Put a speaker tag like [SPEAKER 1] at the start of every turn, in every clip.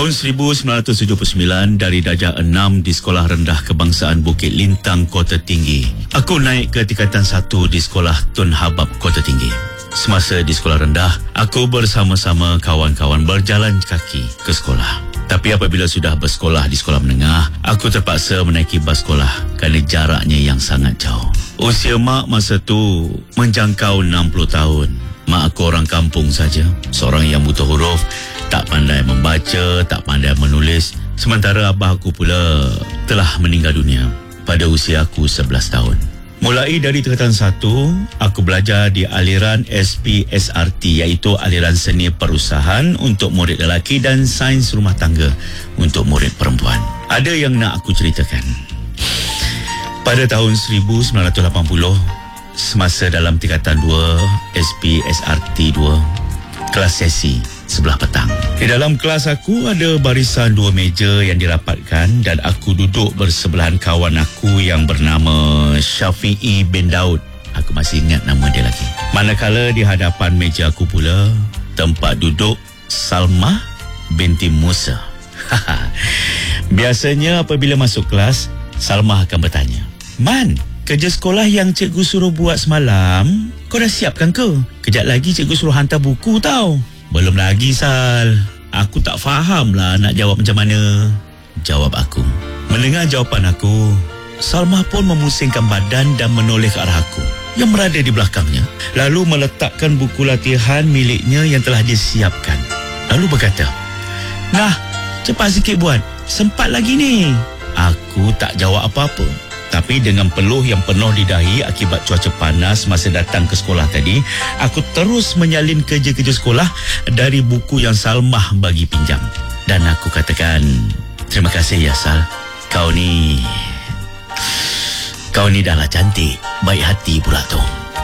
[SPEAKER 1] Tahun 1979 dari darjah 6 di Sekolah Rendah Kebangsaan Bukit Lintang, Kota Tinggi. Aku naik ke tingkatan 1 di Sekolah Tun Habab, Kota Tinggi. Semasa di sekolah rendah, aku bersama-sama kawan-kawan berjalan kaki ke sekolah. Tapi apabila sudah bersekolah di sekolah menengah, aku terpaksa menaiki bas sekolah kerana jaraknya yang sangat jauh. Usia mak masa tu menjangkau 60 tahun. Mak aku orang kampung saja, seorang yang buta huruf, tak pandai membaca, tak pandai menulis. Sementara abah aku pula telah meninggal dunia pada usia aku 11 tahun. Mulai dari tingkatan 1, aku belajar di aliran SPSRT, iaitu aliran seni perusahaan untuk murid lelaki dan sains rumah tangga untuk murid perempuan. Ada yang nak aku ceritakan. Pada tahun 1980, semasa dalam tingkatan 2 SPSRT 2, kelas sesi sebelah petang. Di dalam kelas aku ada barisan 2 meja yang dirapatkan dan aku duduk bersebelahan kawan aku yang bernama Syafi'i bin Daud. Aku masih ingat nama dia lagi. Manakala di hadapan meja aku pula tempat duduk Salma binti Musa. Biasanya apabila masuk kelas, Salma akan bertanya, "Man, kerja sekolah yang cikgu suruh buat semalam, kau dah siapkan ke? Kejap lagi cikgu suruh hantar buku tau." "Belum lagi, Sal. Aku tak faham lah nak jawab macam mana," jawab aku. Mendengar jawapan aku, Salma pun memusingkan badan dan menoleh ke arah aku yang berada di belakangnya, lalu meletakkan buku latihan miliknya yang telah dia siapkan. Lalu berkata, "Nah, cepat sikit buat. Sempat lagi ni." Aku tak jawab apa-apa. Tapi dengan peluh yang penuh di dahi akibat cuaca panas masa datang ke sekolah tadi, aku terus menyalin kerja-kerja sekolah dari buku yang Salmah bagi pinjam. Dan aku katakan, "Terima kasih ya Sal. Kau ni dahlah cantik, baik hati pula tu."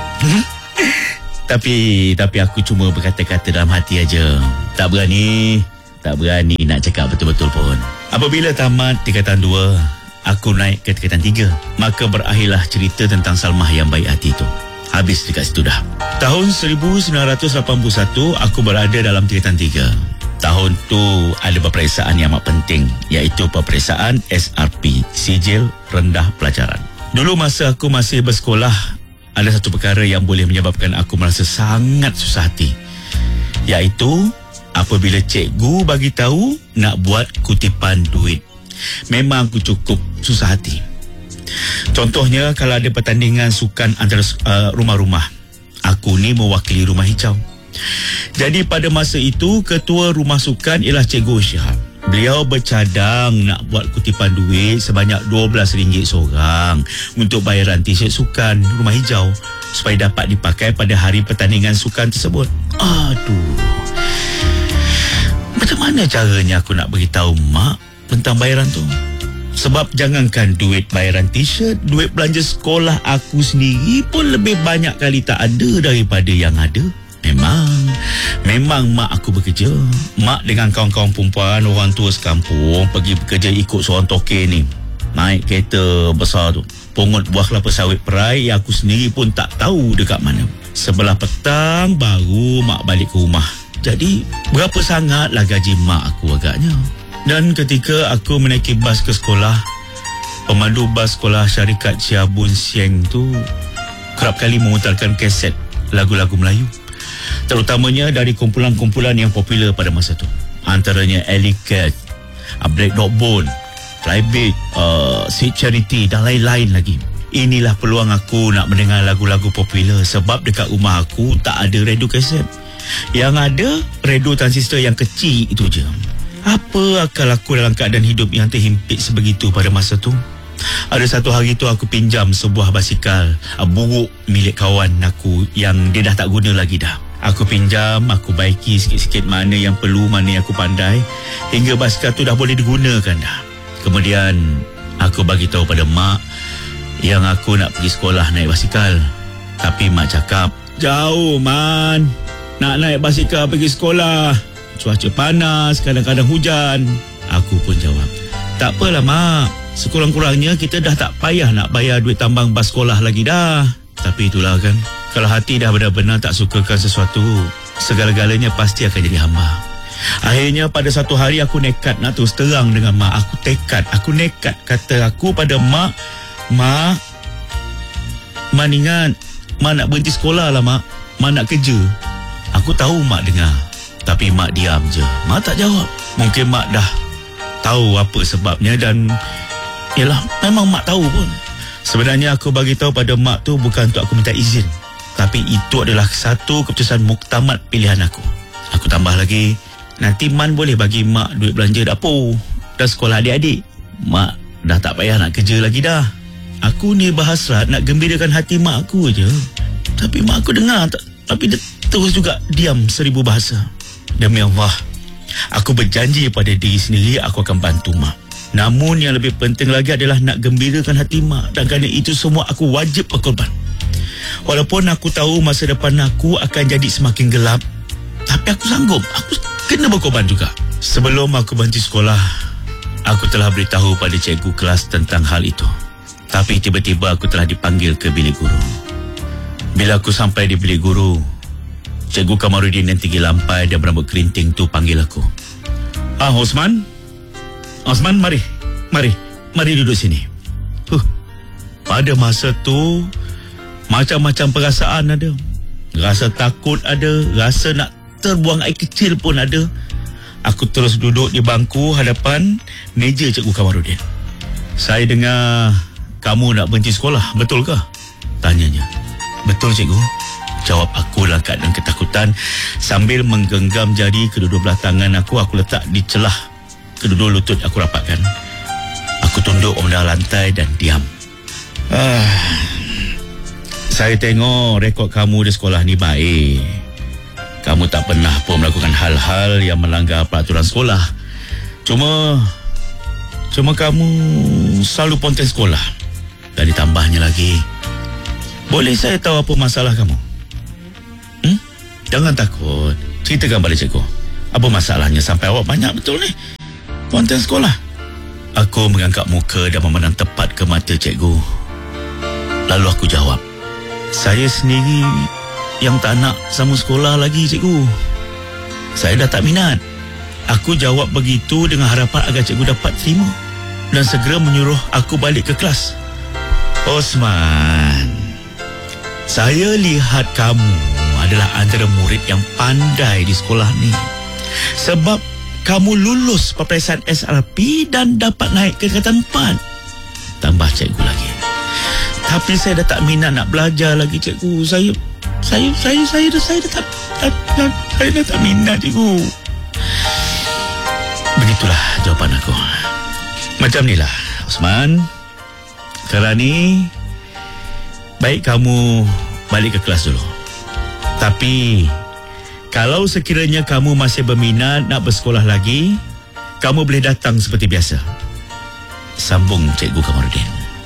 [SPEAKER 1] Tapi aku cuma berkata-kata dalam hati aja. Tak berani nak cakap betul-betul pun. Apabila tamat tingkatan 2, aku naik ke tingkatan 3. Maka berakhirlah cerita tentang Salmah yang baik hati itu. Habis dekat situ dah. Tahun 1981, aku berada dalam tingkatan 3. Tahun tu ada peperiksaan yang amat penting, iaitu peperiksaan SRP, Sijil Rendah Pelajaran. Dulu masa aku masih bersekolah, ada satu perkara yang boleh menyebabkan aku merasa sangat susah hati, iaitu apabila cikgu bagi tahu nak buat kutipan duit. Memang aku cukup susah hati. Contohnya kalau ada pertandingan sukan antara rumah-rumah, aku ni mewakili rumah hijau. Jadi pada masa itu ketua rumah sukan ialah Cikgu Syihab. Beliau bercadang nak buat kutipan duit sebanyak RM12 seorang untuk bayaran t-shirt sukan rumah hijau supaya dapat dipakai pada hari pertandingan sukan tersebut. Aduh, macam mana caranya aku nak beritahu mak tentang bayaran tu? Sebab jangankan duit bayaran t-shirt, duit belanja sekolah aku sendiri pun lebih banyak kali tak ada daripada yang ada. Memang mak aku bekerja. Mak dengan kawan-kawan perempuan, orang tua sekampung pergi bekerja ikut seorang toke ni. Naik kereta besar tu, pungut buah kelapa sawit perai yang aku sendiri pun tak tahu dekat mana. Sebelah petang baru mak balik ke rumah. Jadi berapa sangatlah gaji mak aku agaknya. Dan ketika aku menaiki bas ke sekolah, pemandu bas sekolah syarikat Ciabun Sieng tu kerap kali memutarkan kaset lagu-lagu Melayu, terutamanya dari kumpulan-kumpulan yang popular pada masa tu. Antaranya Alley Cat, Break Dog Bone, Flybeat, Sweet Charity dan lain-lain lagi. Inilah peluang aku nak mendengar lagu-lagu popular sebab dekat rumah aku tak ada radio kaset. Yang ada radio transistor yang kecil itu je. Apa akal aku dalam keadaan hidup yang terhimpit sebegitu pada masa tu? Ada satu hari tu aku pinjam sebuah basikal buruk milik kawan aku yang dia dah tak guna lagi dah. Aku pinjam, aku baiki sikit-sikit mana yang perlu, mana yang aku pandai, hingga basikal tu dah boleh digunakan dah. Kemudian aku bagi tahu pada mak yang aku nak pergi sekolah naik basikal. Tapi mak cakap, "Jauh man, nak naik basikal pergi sekolah. Cuaca panas, kadang-kadang hujan." Aku pun jawab, "Tak apalah mak, sekurang-kurangnya kita dah tak payah nak bayar duit tambang bas sekolah lagi dah." Tapi itulah kan, kalau hati dah benar-benar tak sukakan sesuatu, segala-galanya pasti akan jadi hamba. Akhirnya pada satu hari aku nekat nak terus terang dengan mak. Aku nekat kata aku pada mak, Mak ingat, Mak nak berhenti sekolah lah Mak nak kerja. Aku tahu Mak dengar, tapi Mak diam je. Mak tak jawab. Mungkin Mak dah tahu apa sebabnya dan yalah, memang Mak tahu pun. Sebenarnya aku bagi tahu pada Mak tu bukan untuk aku minta izin, tapi itu adalah satu keputusan muktamad pilihan aku. Aku tambah lagi, nanti Man boleh bagi Mak duit belanja dapur dan sekolah adik-adik. Mak dah tak payah nak kerja lagi dah. Aku ni berhasrat nak gembirakan hati Mak aku je. Tapi Mak aku dengar, tapi dia terus juga diam seribu bahasa. Demi Allah, aku berjanji pada diri sendiri aku akan bantu Mak. Namun yang lebih penting lagi adalah nak gembirakan hati Mak. Dan kerana itu semua aku wajib berkorban. Walaupun aku tahu masa depan aku akan jadi semakin gelap, tapi aku sanggup. Aku kena berkorban juga. Sebelum aku berhenti sekolah, aku telah beritahu pada cikgu kelas tentang hal itu. Tapi tiba-tiba aku telah dipanggil ke bilik guru. Bila aku sampai di bilik guru, Cikgu Kamarudin yang tinggi lampai dan berambut kerinting tu panggil aku. Osman, mari duduk sini. Pada masa tu macam-macam perasaan ada. Rasa takut ada, rasa nak terbuang air kecil pun ada. Aku terus duduk di bangku hadapan meja Cikgu Kamarudin. Saya dengar kamu nak berhenti sekolah, betul ke? Tanyanya. Betul cikgu, jawab aku dalam keadaan ketakutan sambil menggenggam jari kedua belah tangan aku letak di celah kedua lutut aku rapatkan. Aku tunduk memandang lantai dan diam. Saya tengok rekod kamu di sekolah ni baik. Kamu tak pernah pun melakukan hal-hal yang melanggar peraturan sekolah. Cuma kamu selalu ponten sekolah. Dan ditambahnya lagi, boleh saya tahu apa masalah kamu? Jangan takut, ceritakan pada cikgu. Apa masalahnya sampai awak banyak betul ni ponten sekolah? Aku mengangkat muka dan memandang tepat ke mata cikgu. Lalu aku jawab, saya sendiri yang tak nak sama sekolah lagi cikgu. Saya dah tak minat. Aku jawab begitu dengan harapan agar cikgu dapat terima dan segera menyuruh aku balik ke kelas. Osman, saya lihat kamu adalah antara murid yang pandai di sekolah ni. Sebab kamu lulus peperiksaan SRP dan dapat naik ke tingkatan 4. Tambah cikgu lagi. Tapi saya dah tak minat nak belajar lagi cikgu. Saya dah tak minat cikgu. Begitulah jawapan aku. Macam ni lah Osman. Sekarang ni baik kamu balik ke kelas dulu. Tapi kalau sekiranya kamu masih berminat nak bersekolah lagi, kamu boleh datang seperti biasa. Sambung Cikgu Kamarudin.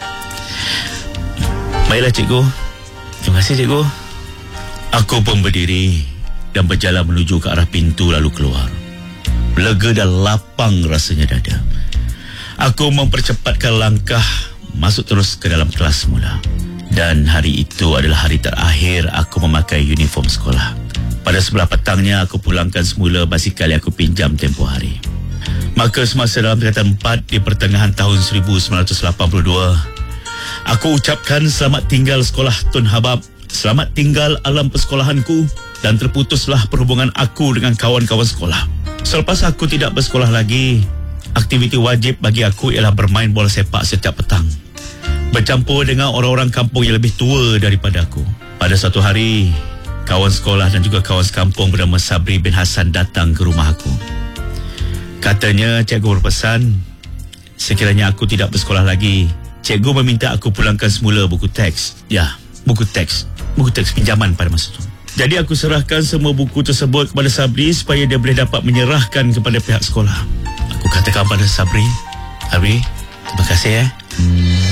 [SPEAKER 1] Baiklah cikgu. Terima kasih cikgu. Aku pun berdiri dan berjalan menuju ke arah pintu lalu keluar. Lega dan lapang rasanya dada. Aku mempercepatkan langkah masuk terus ke dalam kelas semula. Dan hari itu adalah hari terakhir aku memakai uniform sekolah. Pada sebelah petangnya aku pulangkan semula basikal yang aku pinjam tempoh hari. Maka semasa dalam tingkatan 4 di pertengahan tahun 1982, aku ucapkan selamat tinggal sekolah Tun Habab, selamat tinggal alam persekolahanku, dan terputuslah perhubungan aku dengan kawan-kawan sekolah. Selepas aku tidak bersekolah lagi, aktiviti wajib bagi aku ialah bermain bola sepak setiap petang, bercampur dengan orang-orang kampung yang lebih tua daripada aku. Pada satu hari, kawan sekolah dan juga kawan sekampung bernama Sabri bin Hassan datang ke rumah aku. Katanya cikgu berpesan, sekiranya aku tidak bersekolah lagi, cikgu meminta aku pulangkan semula buku teks. Ya, buku teks pinjaman pada masa itu. Jadi aku serahkan semua buku tersebut kepada Sabri supaya dia boleh dapat menyerahkan kepada pihak sekolah. Aku katakan pada Sabri, terima kasih